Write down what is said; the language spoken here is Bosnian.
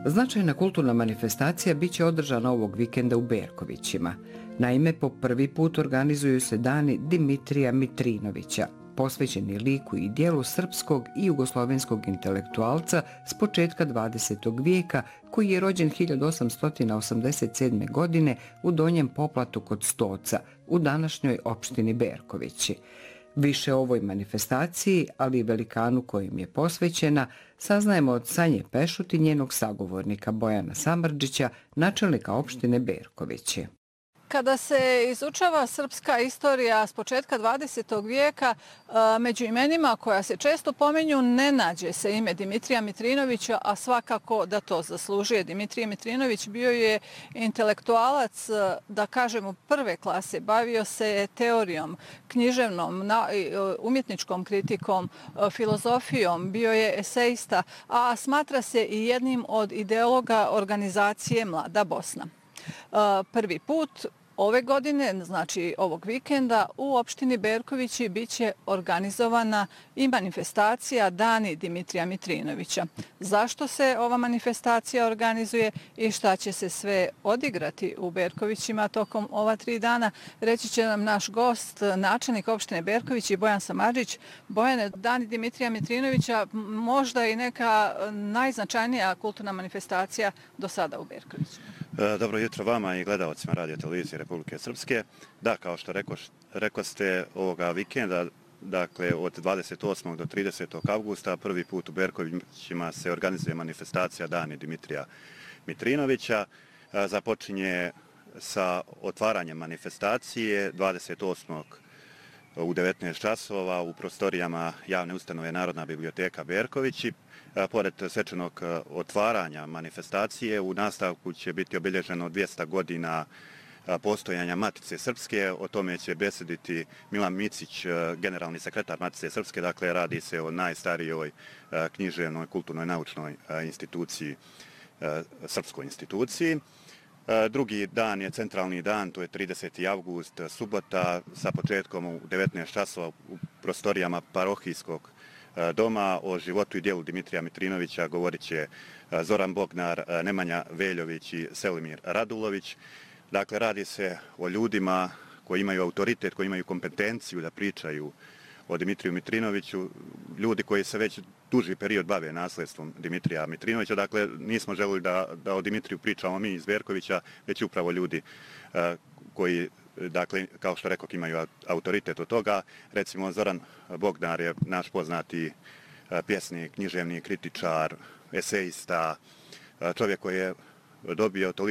Značajna kulturna manifestacija biće održana ovog vikenda u Berkovićima. Naime, po prvi put organizuju se dani Dimitrija Mitrinovića, posvećeni liku i dijelu srpskog i jugoslovenskog intelektualca s početka 20. vijeka, koji je rođen 1887. godine u Donjem Poplatu kod Stoca, u današnjoj opštini Berkovići. Više o ovoj manifestaciji, ali i velikanu kojim je posvećena, saznajemo od Sanje Pešut i njenog sagovornika Bojana Samardžića, načelnika opštine Berkovići. Kada se izučava srpska istorija s početka 20. vijeka, među imenima koja se često pominju ne nađe se ime Dimitrija Mitrinovića, a svakako da to zaslužuje. Dimitrije Mitrinović bio je intelektualac, da kažemo, prve klase. Bavio se teorijom, književnom, umjetničkom kritikom, filozofijom, bio je esejista, a smatra se i jednim od ideologa organizacije Mlada Bosna. Prvi put ove godine, znači ovog vikenda, u opštini Berkovići biće organizovana i manifestacija Dani Dimitrija Mitrinovića. Zašto se ova manifestacija organizuje i šta će se sve odigrati u Berkovićima tokom ova 3 dana, reći će nam naš gost, načelnik opštine Berkovići, Bojan Samardžić. Bojane, Dani Dimitrija Mitrinovića možda i neka najznačajnija kulturna manifestacija do sada u Berkovićima. Dobro jutro vama i gledalcima Radio Televizije Republike Srpske. Da, kao što rekoste, ovoga vikenda, dakle od 28. do 30. avgusta, prvi put u Berkovićima se organizuje manifestacija Dani Dimitrija Mitrinovića. Započinje sa otvaranjem manifestacije 28. u 19 časova u prostorijama javne ustanove Narodna biblioteka Berkovići. Pored svečanog otvaranja manifestacije, u nastavku će biti obilježeno 200 godina postojanja Matice Srpske. O tome će besediti Milan Micić, generalni sekretar Matice Srpske. Dakle, radi se o najstarijoj književnoj, kulturnoj, naučnoj instituciji, srpskoj instituciji. Drugi dan je centralni dan, to je 30. avgust, subota, sa početkom u 19 časova u prostorijama parohijskog doma. O životu i dijelu Dimitrija Mitrinovića govorit će Zoran Bognar, Nemanja Veljović i Selimir Radulović. Dakle, radi se o ljudima koji imaju autoritet, koji imaju kompetenciju da pričaju o Dimitriju Mitrinoviću, ljudi koji se već duži period bave nasledstvom Dimitrija Mitrinovića. Dakle, nismo želili da o Dimitriju pričamo mi iz Berkovića, već upravo ljudi koji, dakle, kao što rekao, imaju autoritet od toga. Recimo, Zoran Bognar je naš poznati pjesnik, književni kritičar, esejista, čovjek koji je dobio toliko